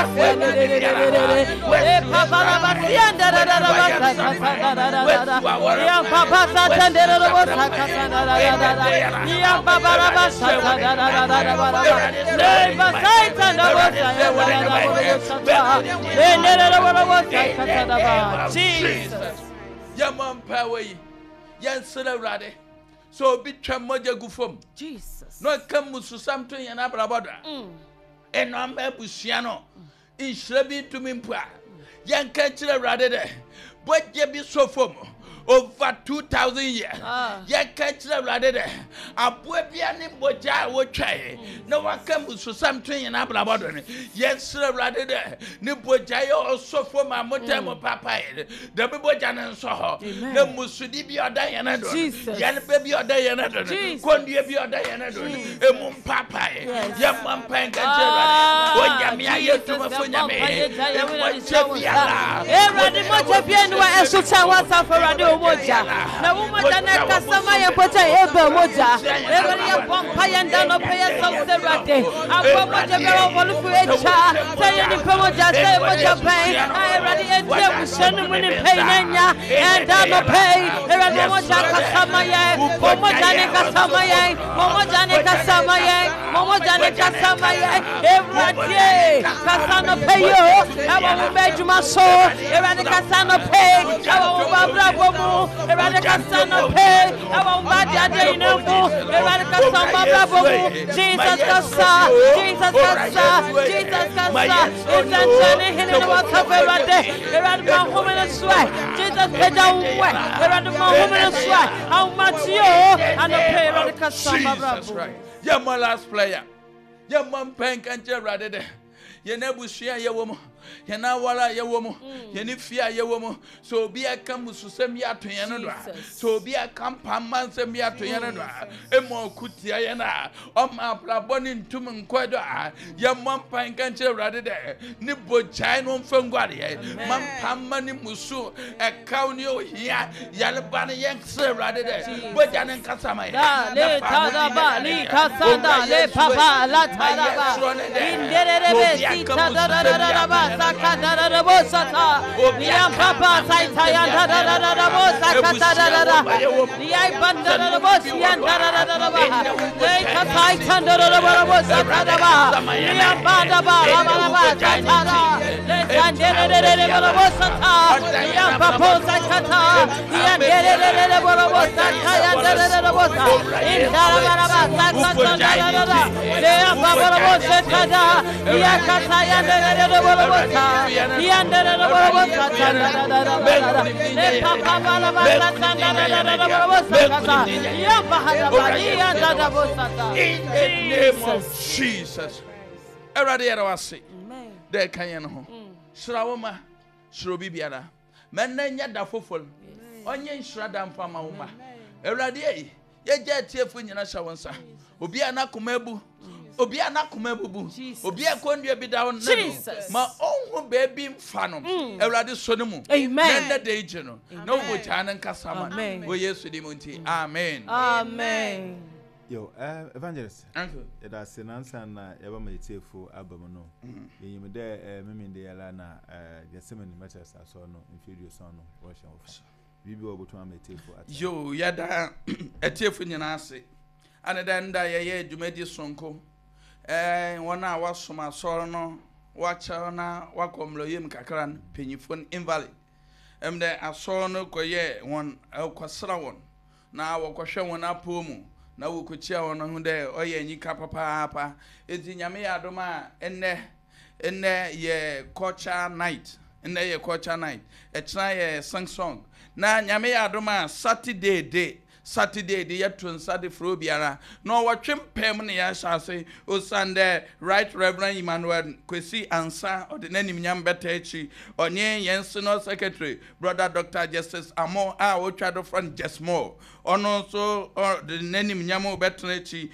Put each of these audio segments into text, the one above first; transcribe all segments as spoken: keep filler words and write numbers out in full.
Jesus. Yaman power. Yan celebrate. So be tremoja gufum. Jesus. No come musu something and abrabada. And I'm a busiano. In Shrebi to Mimpua. Yan catch the rather. But ye be so form. Over two thousand years. Ya catch the rather. A Puebian Boja would try. No one comes to something in Abrabodon. Yes, rather. Nibojayo also for my mother, papa. The Bibojan and Soho. The Musudi or Diana. Jesus. Yan baby or Diana. Condia be or Diana. A moon papa. Young one pank and Gerard. Oh, Yamia to my phone. Moja na womoja na kasama ya pota ebe moja ebe ya pompa ya ndano pe ya sauserate apo moja bero wolufu echa say ni pe moja say moja pe ai ready ente bushenu muni pe nanya ndano pe ebe moja kasama ya moja ne kasama ya moja ne kasama ya moja ne kasama ya ebe kasano pe yo aba mo bejuma so ebe kasano pe aba mo babra bomu Eradicate no pay. I won't buy that day no more. Eradicate some bravo. Jesus Kasa, Jesus Kasa, Jesus Kasa. It's a journey in the water every day. Eradicate home in a sweat. Jesus get down wet. Eradicate home in a sweat. How much you and the pay Eradicate some bravo. Yeah, my last player. Yeah, mom pink and Gerard. You never share your woman. Yana wala ye womo yeni fia ye womo so bi aka mususem ya to yenodwa so bi aka mpamanse ya to yenodwa emo kutia ye na o ma plaboni ntum nkodwa ye mompa nkanche urade de ni bojai no mfangware ye mampamma ni musu e kaw ni ohia yale ba ne ye kse urade de boja ne nkasama ye le tada ba li kasanda le papa la tada ba inderebe si tada da ba sakada da bosata ya papa saita ya da da da da bosata da da da ya banda da bosi ya da da da ba le saita da da da bosata da ba ya banda ba ba ba ba saita da le sande da da da da bosata ya papa saita ya da da da da bosata ya da da da bosata in da da da ba saita da da da le ya papa bosata da ya kata ya da da da bosata Yanda da borobo satana da da da le papa bala bala satana da da da borobo satana ya bahada bali yanda da bosata in the name of Jesus. Everybody here was say there kan ye no ho shrawoma shrobi biara men na nya da fofol onye nshra mfama woma everybody ye ye tiefu nyina hya wonsa obi anakoma ebu obi anakoma bubu obi akondua bi da won ma onhu baby mfa no ewrade so ne mu amen na de je no na wo cha nan kasama wo yesu di munti amen amen yo uh, evangelist uncle it has nansa na yaba maitiefu abam no yim de meme de yala na Gethsemane matches aso no inferior son no wo hye wo fa bibi oboto amaitiefu at yo yada etiefu nyina ase aneda nda ye ye dwumadi sonko eh wona wasoma soro no wacha na wakomlo yem kakran penyifon invalid em de asoro no koye won kwasra won na wakohwe won apomu na wokochia won ho de oye nyika papa papa ezi nyame ya adoma enne enne ye culture night enne ye culture night e try ye sing song na nyame ya adoma Saturday day Saturday the yetun Saturday fro biara no watwem pem ne ya hyase o Sunday Right Reverend Emmanuel Kwesi Ansa o de nanim nyam beta echi onye yense no secretary brother Doctor Justice Amo a o twado friend Jesmo ono so de nanim nyam beta echi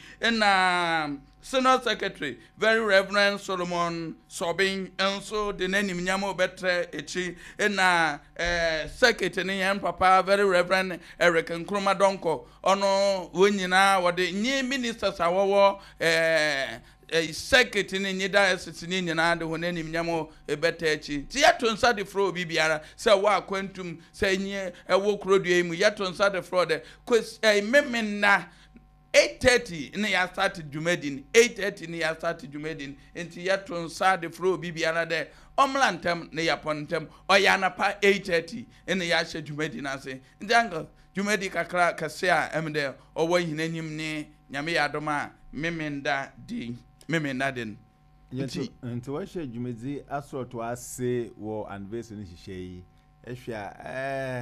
na Senior Secretary, Very Reverend Solomon Sobin, and so the name Nyamo Betre Echi, and na Secretary and Papa, Very Reverend Eric and Kruma Donko, ono Winina, what the new ministers are a circuit in the diocese in Indiana when any Yamo a better chi. Tiaton Sadi Fro Bibiara, say wa quantum, say near a walk road game, Yaton Sadi Frode, quest a memena. eight thirty in the year started Jumedin, eight thirty in the year started Jumedin, into Yaton Sadi Fro Bibiara there, Omlantem, Neapontem, or Yanapa eight thirty in the year Jumedin, I say, in the angle, Jumedica Cassia, Emde, or when you name him near Yami Adoma, Memenda D. Memenda din. Into what should you may ask to us say war and vessel in Shay? If you are eh,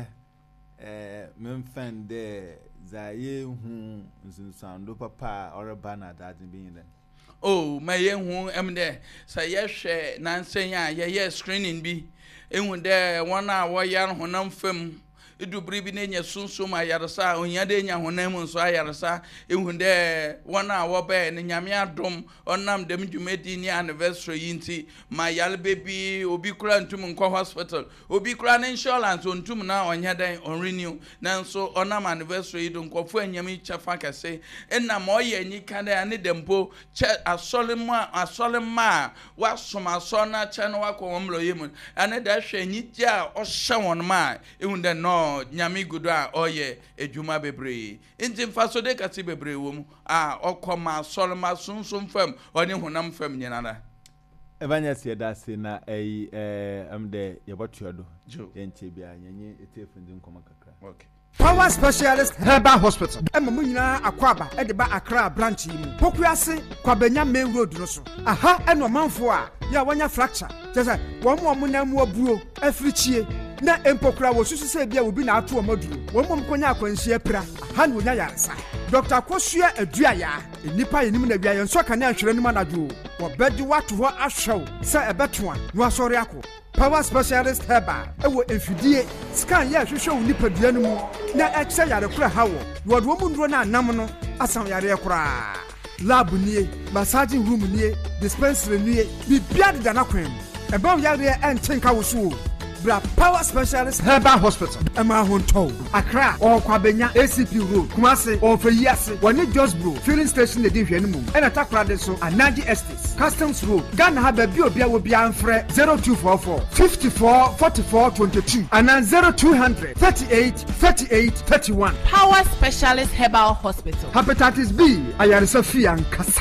eh, Memfan there. Zaye who sound papa or a banner that being then. Oh, my young who am there. Say yes, share Nancy, yeah, yes, screening be. And when there one hour young honum film. It do breathe in your soon so my yarasa, on Yadena, when Nemon so I yarasa, and when there one hour bear and Yamia drum or nam dem you made in your anniversary inti, my yal baby, Obicran to Munko Hospital, Obicran insurance on two now on Yada on renew, Nanso on nam anniversary don't go for Yami Chafaka say, and na more ye ni can I need them bo, a solemn ma, a solemn ma, what some a sona channel omlo yemun, and that she need ya or someone ma, even the no. Nyami gudwa oye ejuma bebre inti faso de kasi bebre wom a okoma soloma sunsun fam oni honam fam nyinara Evanya said that na eh eh am de yebotuado yenche bia nyenye etefu ndi nkoma kakra. Okay. Power Specialist Herbal Hospital. Emma mu nyina akwaba e de ba Accra branch yi mu. Pokuase kwabenya main road no so. Aha eno manfo a ya wanya fracture. Tese wo mo mo na mu aburo africhie. Na empokra wo susu se bia obi na ato omaduro. Wo mo mkonya akwanhia pra. Aha no nya yaresa. Doctor Kosua Aduaya, enipa yenim na bia yenso ka na ahwere nim anadwo. Wo bedi wato ho ahwew se ebeto a no asori akọ. Power Specialist Herbal ewo enfidie scan ya hwehwe wo nipadua no mu na eche yare kura hawo wo do mu nduro na anam no asan yare kura lab nie massaging room nie dispensary nie bibia de na kwen e ba yare entenka wo so bra Power Specialist Herbal Hospital Emma Honto Accra or Kwabenya A C P Road Kumasi or Feyase woni Josbro filling station de hwe no mu e na takra de so Anadi Estates Customs Road Ghana ha ba bi obia wo bia mfre zero two four four, five four, four four two two and zero two hundred, thirty-eight, thirty-eight, thirty-one. Power Specialist Herbal Hospital. Hepatitis B ayaresa fi ankasa.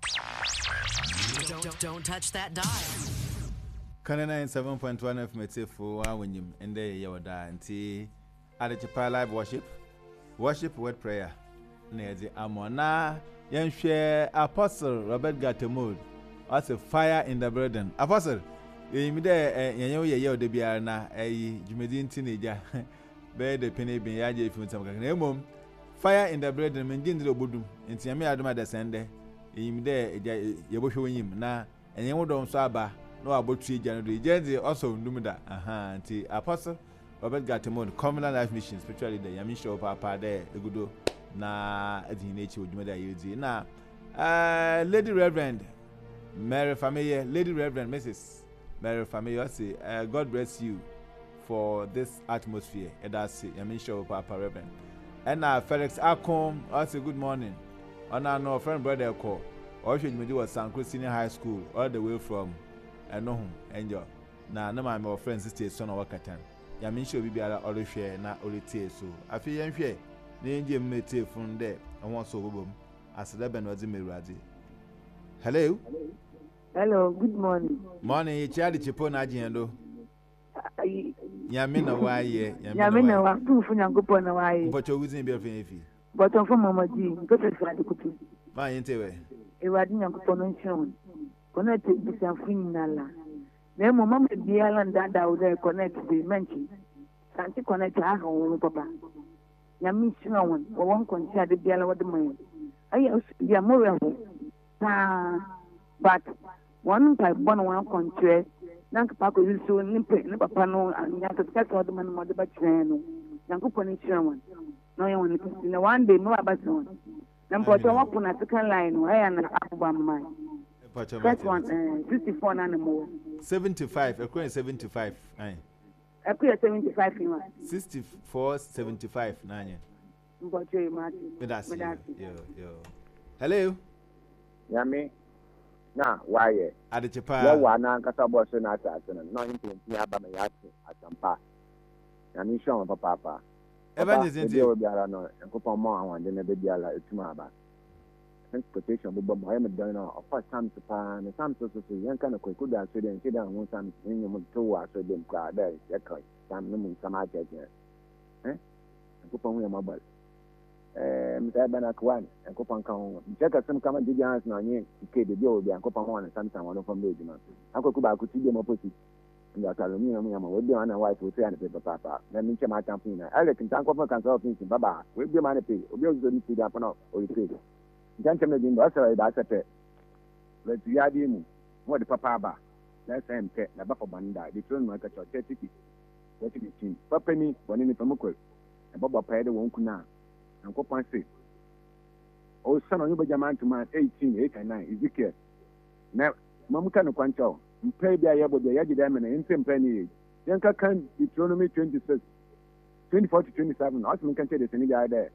Don't, don't touch that dial. Canada seven point one F M T for one him and there you are anti Adechipa live worship. Worship word prayer. Near the Amona Yan share Apostle Robert Gatemod. As a fire in the burden. Apostle, you me there you ye de biana a Jumedin teenager. Bear the penny be yaji if you some mom. Fire in the burden mean the budum. In Tiami Adama descende. You there you bush him na and you don't saba. No about three January. Jenzi also numida. Aha, anti Apostle Robert Gatemod, Covenant Life Mission, spiritually the Yamisho Papa there, the good na at the nature would mother you now. Uh, Lady Reverend Mary Familia, Lady Reverend Missus Mary Familia, say, uh, God bless you for this atmosphere. And that's it, Yamisho Papa Reverend. And now, uh, Felix Acom, I say good morning. And I know a friend brother call, or should we do a San Cruz Senior High School, all the way from. I know him, enjoy. Now, no, my more friends, stay son of Wakatan. Yamin should be able to share, not only tears. So, I feel young share. The Indian may take from there. I want so boom. As the Lebanon was in Miradi. Hello. Hello, good morning. Morning, you charity chipon agendo. Yamina, why, yeah, Yamina, one two for Yankupon, why, but you're using your fee. But on for Mamma G, go to Sadiku. My interview. You are in Yankupon shown. Connected with some free nala. Then Mamma the island that I would connect the mention. Santi connect our home, Papa. Yamis no one, or one consider the Biala with the man. I am more but one type one one contract. Nank Paco is so limpid, Papa, and Yanka all the man, Mother Bachano. Yanko Ponition. No one in one day, no about one. Number one upon a second line, where an Abba mine. That's one, uh, fifty-four animal. seventy-five, a coin seventy-five. Aye. I put seventy-five in one. sixty-four, seventy-five, nine. But you, Martin. But that's yo, yo. Hello. Yami. na why Adechepa ya wa na nkasa boss na ata ata no into ya aba me ya asampa na mi show papa papa Evangelist e dey biara no enkopa mo awon de na be biara etuma aba transportation bo bo mo me don no of time to pa na time to so yan kana ko ku da so den ke da won sam yin mo to wa so dem ka da ya kai sam no mun sama ja ja eh enkopa mo ya mabal eh mi ta bana kwan enkopa kan ho je ka sam kama digi hans na yin ke de bi o bi enkopa mo na sam sam won from be juma akoku ba ku ti de mo posi nda ka lo mi na mo ya mo we bi na wife o say na pe papa papa na mi che ma champion na ale kin tan ko fa kan so fin baba we bi ma na pe obi o zo ni ti da pa no o ri pe Jantam na dindo asara da asate le tuyadi mu mo de papa ba na sempe na ba for banda de tron ma ka chote tiki tiki tin papa ni woni ni pamukol e baba pa de won kuna an ko panse o sana ni ba jaman to man eighteen eight and nine Ezekiel na mamuka no kwancho mpe bia ye bo bia ye gida me na ntem mpe ni yan ka kan Deuteronomy twenty-six twenty-four to twenty-seven asem kan che de seni ga there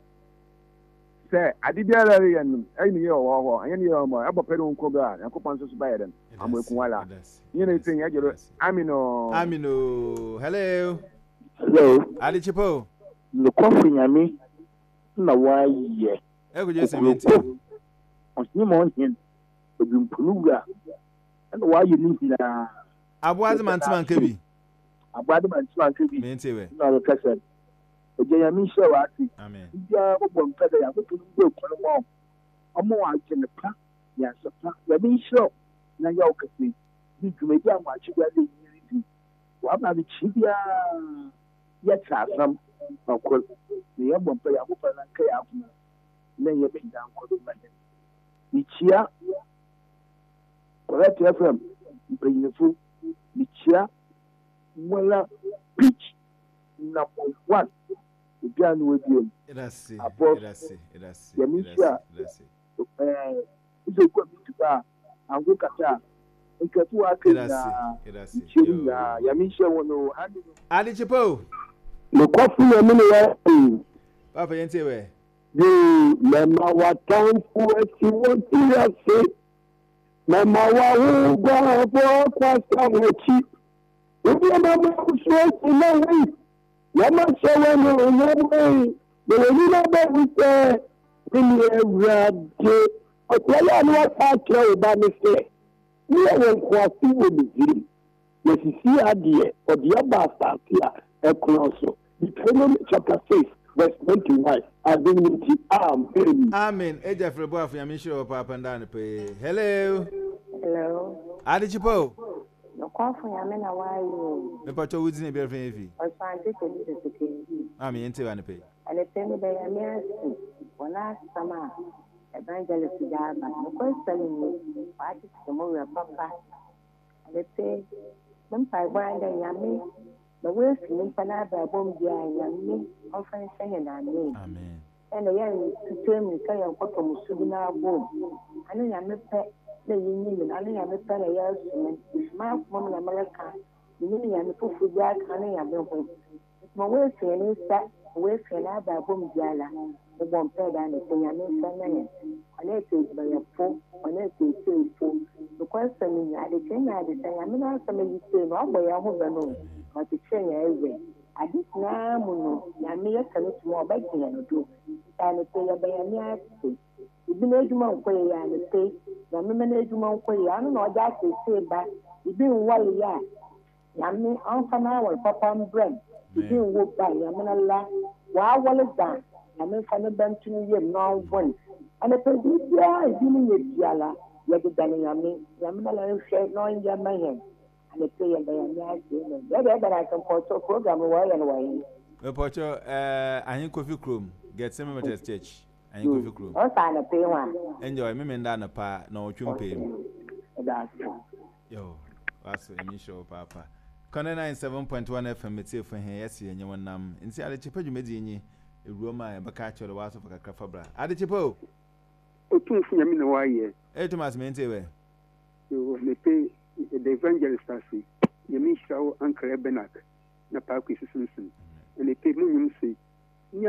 say adibiara yan ay ni yo wo ayen yo mo abopere nko ga yakopon so so ba yeden amoku wala yin na tin ya jero amino amino hello hello Adechepa le kofu nyame na waye e go je sementi onye mo hin obimpuluga na waye ni hina abuazi mantima nkebi abuazi mantima nkebi menti we na le kasa Oje mi se wa ti. Amen. Ya bo mpeda ya ko tun gbe ko mo. Omo wa je ne pa ya so pa. Ya mi se na ya o kase. Ni jume ja ma chi gwa le ni. Wa ba bi chi bia ya cha sam ko ni ya bo mpeda ya ko pa na ka ya ku. Na ya be dan ko do ba ne. Ni chia Correct F M. Mpanyefo ni chia wala pitch number one. Ubiani webiom. Irasi. Irasi. Irasi. Yamisha. Irasi. Eh, izo kwa mituba. Angu kata. Nkatu wake na. Irasi. Ichiri na. Yamisha wano. Hadi. Adechepa. Mkofu ya mini ya. Papa yentewe. Di. Mema watamfu esi woti ya se. Mema wahuga hapo kwa samochi. Ubiya mama kuswesi na wii. Yama sewe no yamwe de ni na ba wite ni ewrade otoya ni wa ta kire ba mi se ni e ko asi wo biziri yesisi adie odia ba statia e kroso Deuteronomy chapter six verse twenty-one adiniti amen amen eja frebo afu ya misho papa ndane pe hello hello Adechepa no kwafu ya mena wayo me pacho wudi ne biafan efi o sante ko di se ke ah me yente ba ne pe ale temi be ya mercy wala sama evangelist jaba no ko selling ni pati mo ya papa ale te mun pa gwanda ya me the way ni pana ba bom dia ya me on fa senya na me amen ene ya ni tutem ka ya ko to musubi na bom anu ya me pe na yini ni anu ya me pe na ya su ma kuma na malaka yini ya me fufu ja kan ya me ho mo we se ni sa we se na ba bom diala mo bom pe da ni se ya me sa na ya ale te ba ya fo ale te te fo the question ni ya de kenya de sa ya me na sa me yi se no agbo ya ho ba no ma te kenya ewe adi na mu no ya me ya kan tu mo ba kenya no do ta ni pe ya ba ya ni ati ibi na ejuma nkwo ya ni pe na me na ejuma nkwo ya anu na oja se se ba ibi nwale ya ya me anfa na wa papa mbrem ibi nwo ba ya me na la wa wale da ya me fa ne bantu ni yem na won ana pe bi ya ibi ni ye diala ya de dani ya me ya me na la hwe no ya ma hen ana pe ya ba ya ni ase no ya ba ba kan ko to program wa ya no wa yi we pocho eh ahin Kofi Chrome get some Methodist church ahin Kofi Chrome o sa na pe wa enjoy me menda na pa na otwumpe that's yo waso emi show papa Kone ninety-seven point one F M metie fo he yes yenye wonam nti Adechepa dwumedi enyi ewuro ma e baka choro waso faka krafa bra Adechepa Otu fu nyame na waye e Thomas mente we yo le pe the evangelist asi yemi shawo ankara benak na pa kwesi sunsun le pe mu nyum se